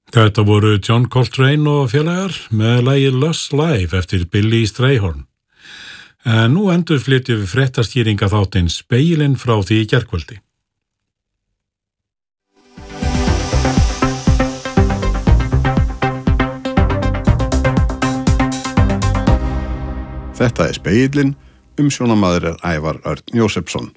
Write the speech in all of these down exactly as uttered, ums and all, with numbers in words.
Þetta voru John Coltrane og félagar með lagið Lost Life eftir Billy Strayhorn. En nú endur flytjum við fréttaskýringa þáttinn Spegilinn frá því í gærkvöldi. Þetta er Spegillinn, umsjónamaður er Ævar Örn Jósepsson.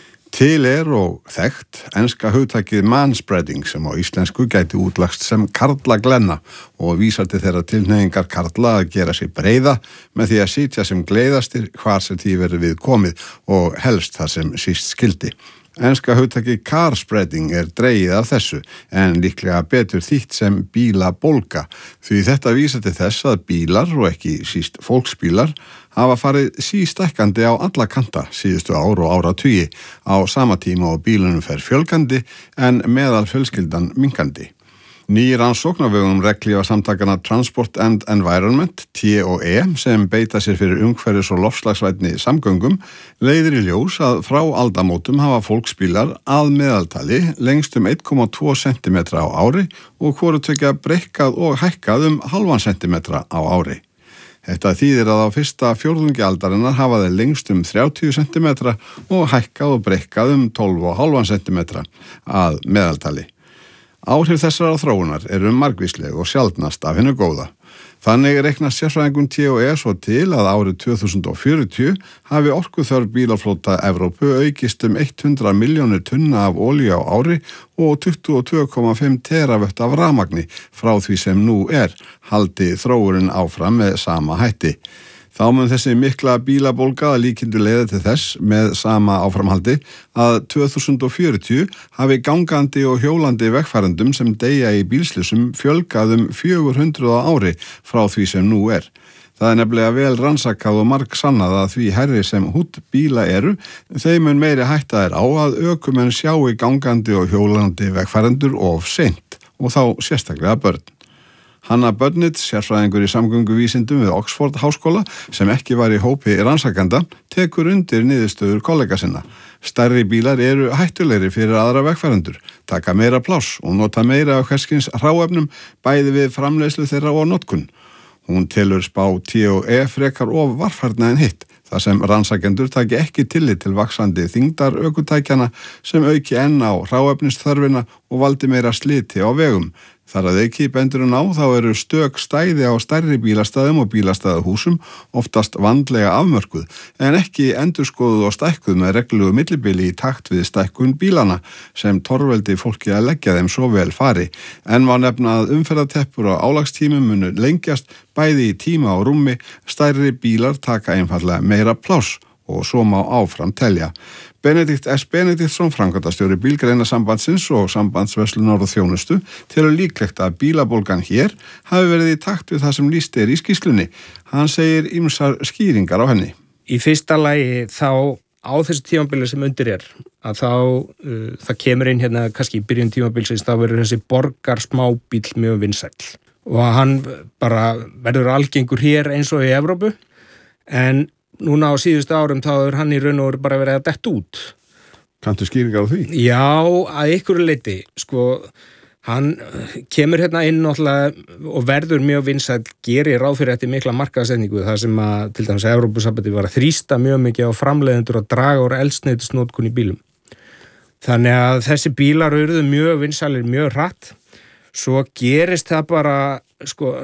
Til er og þekkt enska hugtakið manspreading sem á íslensku gæti útlagst sem karlaglenna og vísar til þeirra tilhneigingar karla að gera sig breiða með því að sitja sem gleiðastir hvar sem því verður við komið og helst þar sem síst skildi. Enska hugtakið carspreading er dregið af þessu en líklega betur þýtt sem bílabólga því þetta vísar til þess að bílar og ekki síst fólksbílar hafa farið sístækkandi á alla kanta síðustu ár og áratugi á sama tíma og bílunum fer fjölgandi en meðal fjölskyldan minkandi. Ný rannsókn á vegum regnhlífasamtakanna Transport and Environment, T og E, sem beita sér fyrir umhverfis- og loftslagsvænni samgöngum, leiðir í ljós að frá aldamótum hafa fólksbílar að meðaltali lengst um einn komma tvo sentimetra á ári og hvoru tveggja breikkað og hækkað um hálfan sentimetra á ári. Þetta þýðir að á fyrsta fjórðungi aldarinnar hafa þeir lengst um þrjátíu sentimetra og hækkað og breikkað um tólf komma fimm sentimetra að meðaltali. Áhrif þessara þróunar eru margvísleg og sjaldnast af hennu góða. Þannig reiknast sérfræðingur T og E svo til að árið tvö þúsund fjörutíu hafi orkuþörf bílaflota Evrópu aukist um hundrað milljónir tunna af olíu á ári og tuttugu og tvö komma fimm teravött af rafmagni frá því sem nú er, haldi þróunin áfram með sama hætti. Þá mun þessi mikla bílabólga að líkindu leiða til þess með sama áframhaldi að tvö þúsund fjörutíu hafi gangandi og hjólandi vegfarendum sem deyja í bílslysum fjölgað um fjögur hundruð á ári frá því sem nú er. Það er nefnilega vel rannsakað og margsannað að því hærri sem hútt bíla eru, þeim mun meiri hætta er á að ökumenn sjái gangandi og hjólandi vegfarendur of seint og þá sérstaklega börn. Hanna Bönnitz, sérfræðingur í samgönguvísindum við Oxford háskóla, sem ekki var í hópi rannsakanda, tekur undir niðurstöður kollega sinna. Stærri bílar eru hættulegri fyrir aðra vegfarendur, taka meira pláss og nota meira af hverskins hráefnum bæði við framleiðslu þeirra og notkun. Hún telur spá T og E frekar of varfærna en hitt, þar sem rannsakendur taki ekki tillit til vaxandi þyngdar ökutækjana sem auki enn á hráefnisþörfina og valdi meira sliti á vegum. Þar að auki bendur hún á þá eru stök stæði á stærri bílastæðum og bílastæðahúsum oftast vandlega afmörkuð en ekki endurskoðuð og stækkuð með reglulegu millibili í takt við stækkun bílana sem torveldi fólki að leggja þeim svo vel fari. En má nefna að umferðarteppur og álagstímum munu lengjast bæði í tíma og rúmi, stærri bílar taka einfallega meira pláss og svo má áfram telja. Benedikt S. Benediktsson, framkvæmdastjóri Bílgreinasambandsins og Sambandsverslunar og þjónustu, telur líklegt að bílabólgan hér hafi verið í takt við það sem lýst er í skýrslunni. Hann segir ýmsar skýringar á henni. Í fyrsta lagi þá á þessu tímabili sem undir er, að þá uh, það kemur inn hérna kannski í byrjun tímabilsins, þá verður þessi borgar smábíl mjög vinsæll og hann bara verður algengur hér eins og í Evrópu, en núna á síðustu árum þá er hann í raun og veru bara verið að detta út. Kanntu skýringar á því? Já, að ykkur leyti. Sko, hann kemur hérna inn náttúrulega og verður mjög vinsæll, gerir ráð fyrir þetta mikla markaðssetningu, þar sem að til dæmis Evrópusambandið var að þrýsta mjög mikið á framleiðendur að draga úr eldsneytisnotkun í bílum. Þannig að þessi bílar urðu mjög vinsælir mjög hratt. Svo gerist það bara, sko,